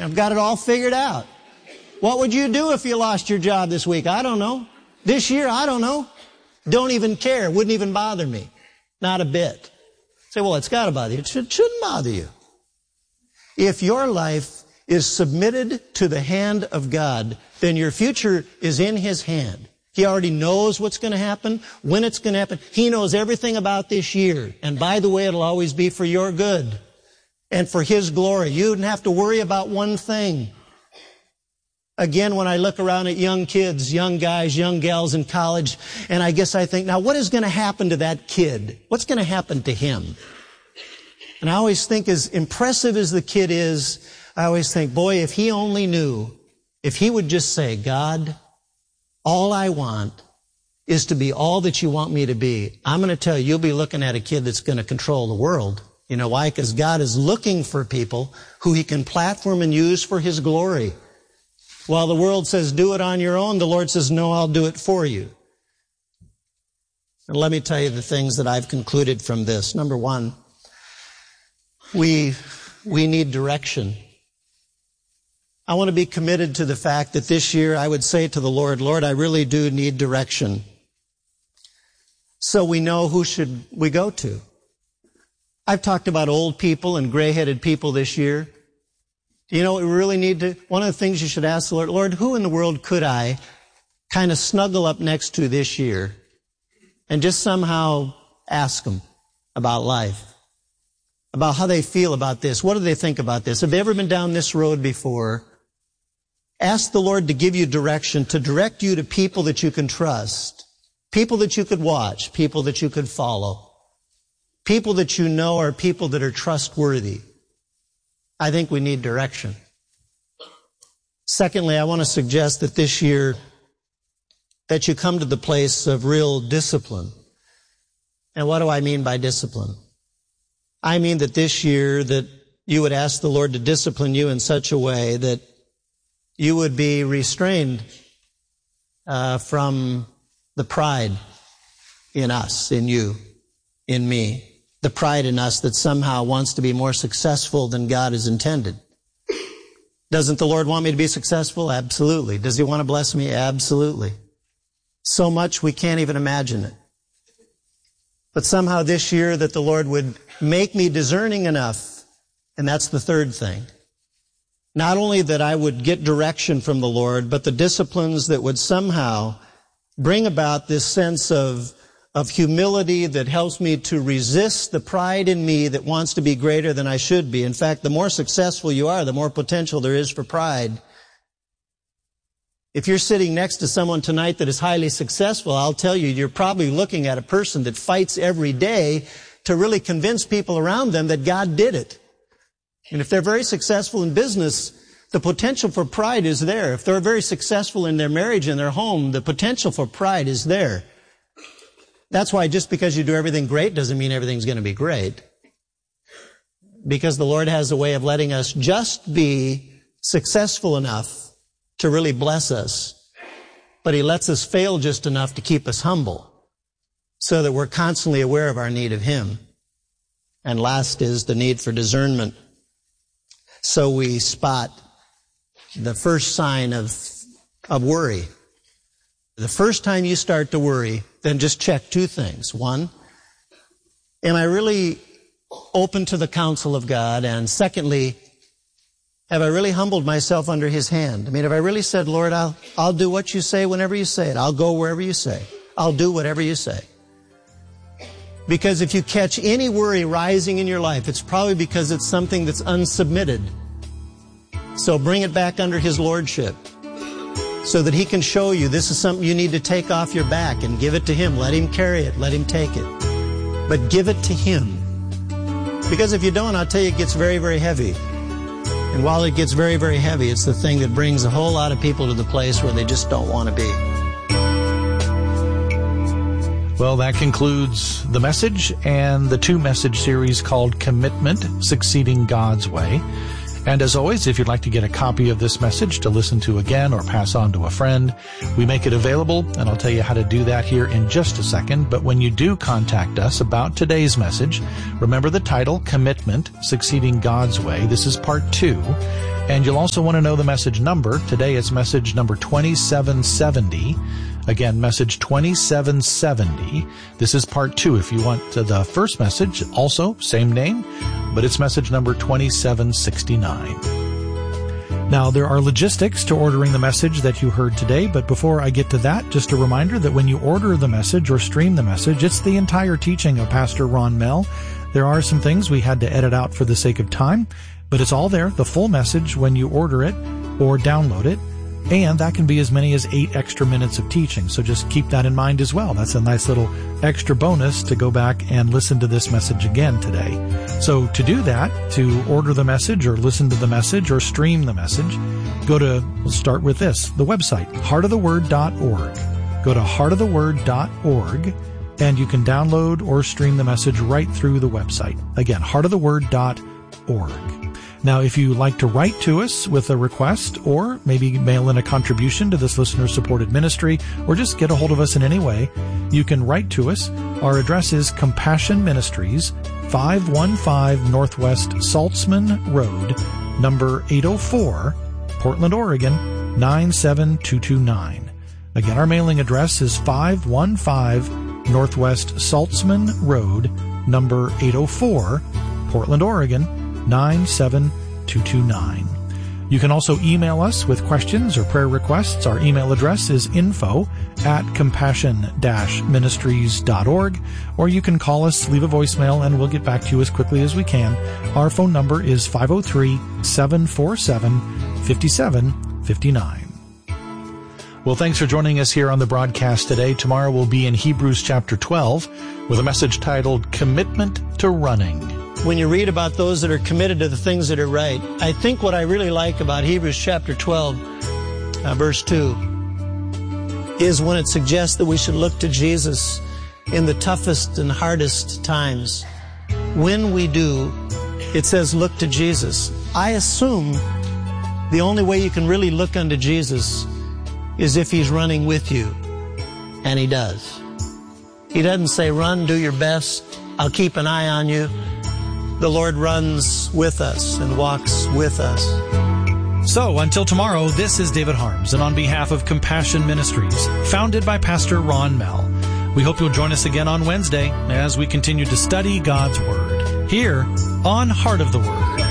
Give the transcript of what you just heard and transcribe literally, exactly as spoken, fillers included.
I've got it all figured out. What would you do if you lost your job this week? I don't know. This year, I don't know. Don't even care. Wouldn't even bother me. Not a bit. Say, well, it's got to bother you. It should, shouldn't bother you. If your life is submitted to the hand of God, then your future is in His hand. He already knows what's going to happen, when it's going to happen. He knows everything about this year. And by the way, it'll always be for your good and for His glory. You wouldn't have to worry about one thing. Again, when I look around at young kids, young guys, young gals in college, and I guess I think, now what is going to happen to that kid? What's going to happen to him? And I always think, as impressive as the kid is, I always think, boy, if he only knew, if he would just say, God, all I want is to be all that you want me to be. I'm going to tell you, you'll be looking at a kid that's going to control the world. You know why? Because God is looking for people who He can platform and use for His glory. While the world says, do it on your own, the Lord says, no, I'll do it for you. And let me tell you the things that I've concluded from this. Number one, we, we need direction. I want to be committed to the fact that this year I would say to the Lord, Lord, I really do need direction. So we know who should we go to. I've talked about old people and gray-headed people this year. You know what we really need to, one of the things you should ask the Lord, Lord, who in the world could I kind of snuggle up next to this year and just somehow ask them about life, about how they feel about this. What do they think about this? Have they ever been down this road before? Ask the Lord to give you direction, to direct you to people that you can trust, people that you could watch, people that you could follow, people that you know are people that are trustworthy. I think we need direction. Secondly, I want to suggest that this year that you come to the place of real discipline. And what do I mean by discipline? I mean that this year that you would ask the Lord to discipline you in such a way that you would be restrained uh, from the pride in us, in you, in me. The pride in us that somehow wants to be more successful than God has intended. Doesn't the Lord want me to be successful? Absolutely. Does He want to bless me? Absolutely. So much we can't even imagine it. But somehow this year that the Lord would make me discerning enough, and that's the third thing. Not only that I would get direction from the Lord, but the disciplines that would somehow bring about this sense of of humility that helps me to resist the pride in me that wants to be greater than I should be. In fact, the more successful you are, the more potential there is for pride. If you're sitting next to someone tonight that is highly successful, I'll tell you, you're probably looking at a person that fights every day to really convince people around them that God did it. And if they're very successful in business, the potential for pride is there. If they're very successful in their marriage and their home, the potential for pride is there. That's why just because you do everything great doesn't mean everything's going to be great. Because the Lord has a way of letting us just be successful enough to really bless us. But He lets us fail just enough to keep us humble so that we're constantly aware of our need of Him. And last is the need for discernment. So we spot the first sign of, of worry. The first time you start to worry, then just check two things. One, am I really open to the counsel of God? And secondly, have I really humbled myself under His hand? I mean, have I really said, Lord, I'll, I'll do what you say whenever you say it. I'll go wherever you say. I'll do whatever you say. Because if you catch any worry rising in your life, it's probably because it's something that's unsubmitted. So bring it back under His lordship, so that He can show you this is something you need to take off your back and give it to Him. Let Him carry it. Let Him take it. But give it to Him. Because if you don't, I'll tell you, it gets very, very heavy. And while it gets very, very heavy, it's the thing that brings a whole lot of people to the place where they just don't want to be. Well, that concludes the message and the two-message series called Commitment, Succeeding God's Way. And as always, if you'd like to get a copy of this message to listen to again or pass on to a friend, we make it available, and I'll tell you how to do that here in just a second. But when you do contact us about today's message, remember the title, Commitment, Succeeding God's Way. This is part two. And you'll also want to know the message number. Today it's message number twenty-seven seventy. Again, message twenty-seven seventy. This is part two. If you want the first message, also same name, but it's message number twenty-seven sixty-nine. Now, there are logistics to ordering the message that you heard today, but before I get to that, just a reminder that when you order the message or stream the message, it's the entire teaching of Pastor Ron Mell. There are some things we had to edit out for the sake of time, but it's all there, the full message, when you order it or download it. And that can be as many as eight extra minutes of teaching. So just keep that in mind as well. That's a nice little extra bonus to go back and listen to this message again today. So to do that, to order the message or listen to the message or stream the message, go to, let's start with this, the website, heart of the word dot org. Go to heart of the word dot org and you can download or stream the message right through the website. Again, heart of the word dot org. Now, if you like to write to us with a request or maybe mail in a contribution to this listener-supported ministry or just get a hold of us in any way, you can write to us. Our address is Compassion Ministries, five one five Northwest Saltzman Road, number eight oh four, Portland, Oregon, nine seven two two nine. Again, our mailing address is five one five Northwest Saltzman Road, number eight oh four, Portland, Oregon, nine seven two two nine. You can also email us with questions or prayer requests. Our email address is info at compassion dash ministries dot org, or you can call us, leave a voicemail, and we'll get back to you as quickly as we can. Our phone number is five oh three, seven four seven, five seven five nine. Well, thanks for joining us here on the broadcast today. Tomorrow we'll be in Hebrews chapter twelve with a message titled Commitment to Running. When you read about those that are committed to the things that are right, I think what I really like about Hebrews chapter twelve, uh, verse two, is when it suggests that we should look to Jesus in the toughest and hardest times. When we do, it says look to Jesus. I assume the only way you can really look unto Jesus is if He's running with you. And He does. He doesn't say, run, do your best, I'll keep an eye on you. The Lord runs with us and walks with us. So, until tomorrow, this is David Harms, and on behalf of Compassion Ministries, founded by Pastor Ron Mell, we hope you'll join us again on Wednesday as we continue to study God's Word, here on Heart of the Word.